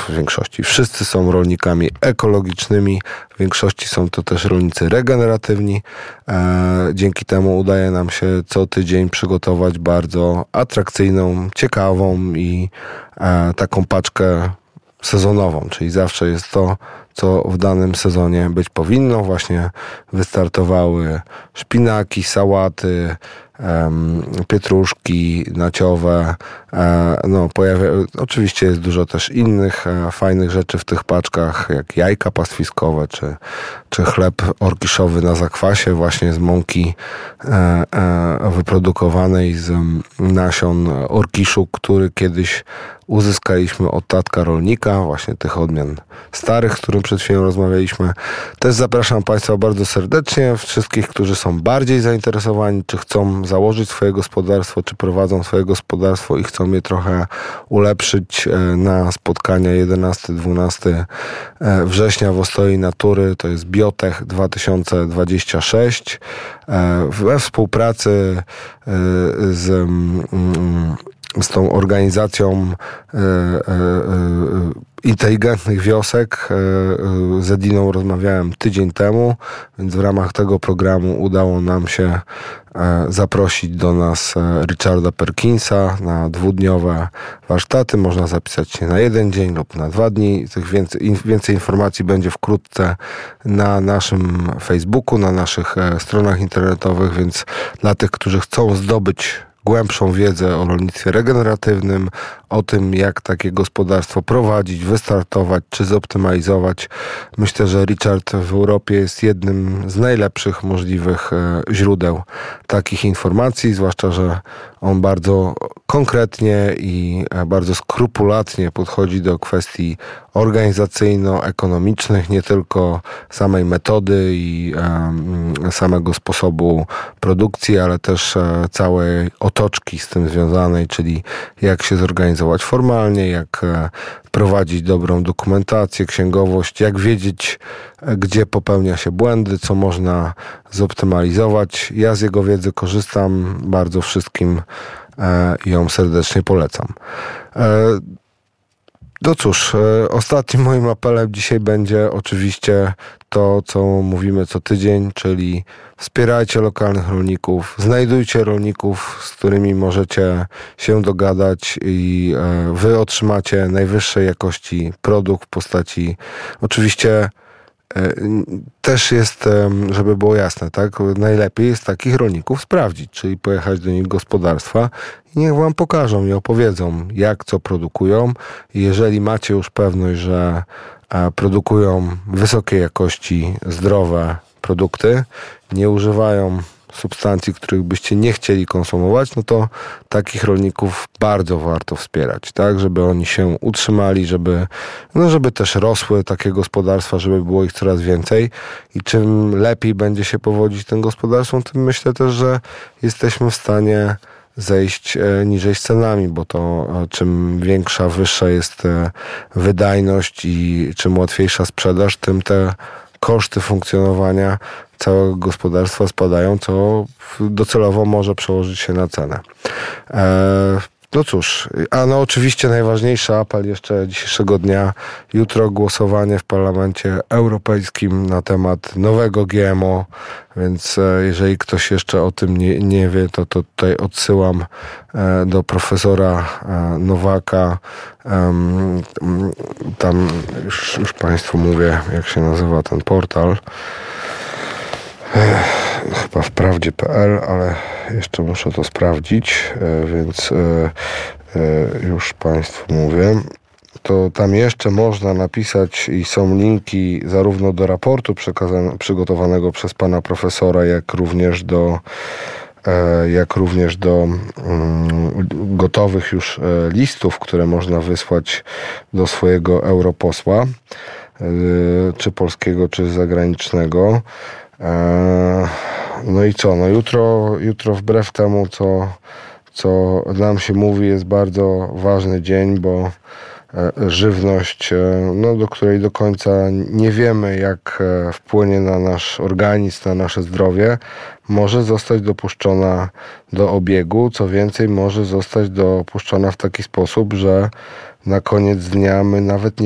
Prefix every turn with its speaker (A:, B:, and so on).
A: w większości. Wszyscy są rolnikami ekologicznymi. W większości są to też rolnicy regeneratywni. Dzięki temu udaje nam się co tydzień przygotować bardzo atrakcyjną, ciekawą i taką paczkę sezonową, czyli zawsze jest to, co w danym sezonie być powinno. Właśnie wystartowały szpinaki, sałaty, pietruszki naciowe. Oczywiście jest dużo też innych fajnych rzeczy w tych paczkach, jak jajka pastwiskowe, czy chleb orkiszowy na zakwasie właśnie z mąki wyprodukowanej z nasion orkiszu, który kiedyś uzyskaliśmy od tatka rolnika, właśnie tych odmian starych, z którym przed chwilą rozmawialiśmy. Też zapraszam Państwa bardzo serdecznie, wszystkich, którzy są bardziej zainteresowani, czy chcą założyć swoje gospodarstwo, czy prowadzą swoje gospodarstwo i chcą je trochę ulepszyć, na spotkania 11-12 września w Ostoi Natury. To jest Biotech 2026 we współpracy z tą organizacją inteligentnych wiosek. Z Ediną rozmawiałem tydzień temu, więc w ramach tego programu udało nam się zaprosić do nas Richarda Perkinsa na 2-dniowe warsztaty. Można zapisać się na 1 dzień lub na 2 dni. Więcej informacji będzie wkrótce na naszym Facebooku, na naszych stronach internetowych, więc dla tych, którzy chcą zdobyć głębszą wiedzę o rolnictwie regeneratywnym, o tym, jak takie gospodarstwo prowadzić, wystartować czy zoptymalizować. Myślę, że Richard w Europie jest jednym z najlepszych możliwych źródeł takich informacji, zwłaszcza, że on bardzo konkretnie i bardzo skrupulatnie podchodzi do kwestii organizacyjno-ekonomicznych, nie tylko samej metody i samego sposobu produkcji, ale też całej otoczki z tym związanej, czyli jak się zorganizować formalnie, jak prowadzić dobrą dokumentację, księgowość, jak wiedzieć, gdzie popełnia się błędy, co można zoptymalizować. Ja z jego wiedzy korzystam, bardzo wszystkim ją serdecznie polecam. No cóż, ostatnim moim apelem dzisiaj będzie oczywiście to, co mówimy co tydzień, czyli wspierajcie lokalnych rolników, znajdujcie rolników, z którymi możecie się dogadać i wy otrzymacie najwyższej jakości produkt w postaci, oczywiście też jest, żeby było jasne, tak? Najlepiej jest takich rolników sprawdzić, czyli pojechać do nich gospodarstwa i niech wam pokażą i opowiedzą, jak co produkują. I jeżeli macie już pewność, że produkują wysokiej jakości, zdrowe produkty, nie używają substancji, których byście nie chcieli konsumować, no to takich rolników bardzo warto wspierać, tak, żeby oni się utrzymali, żeby też rosły takie gospodarstwa, żeby było ich coraz więcej i czym lepiej będzie się powodzić tym gospodarstwom, tym myślę też, że jesteśmy w stanie zejść niżej z cenami, bo to czym większa, wyższa jest wydajność i czym łatwiejsza sprzedaż, tym te koszty funkcjonowania całego gospodarstwa spadają, co docelowo może przełożyć się na cenę. No cóż, oczywiście najważniejszy apel jeszcze dzisiejszego dnia. Jutro głosowanie w Parlamencie Europejskim na temat nowego GMO, więc jeżeli ktoś jeszcze o tym nie wie, to tutaj odsyłam do profesora Nowaka. Tam już Państwu mówię, jak się nazywa ten portal. Chyba wprawdzie.pl, ale jeszcze muszę to sprawdzić, więc już Państwu mówię. To tam jeszcze można napisać i są linki zarówno do raportu przygotowanego przez pana profesora, jak również do gotowych już listów, które można wysłać do swojego europosła, czy polskiego, czy zagranicznego. No i co? No jutro wbrew temu, co nam się mówi, jest bardzo ważny dzień, bo żywność, do której do końca nie wiemy, jak wpłynie na nasz organizm, na nasze zdrowie, może zostać dopuszczona do obiegu. Co więcej, może zostać dopuszczona w taki sposób, że na koniec dnia my nawet nie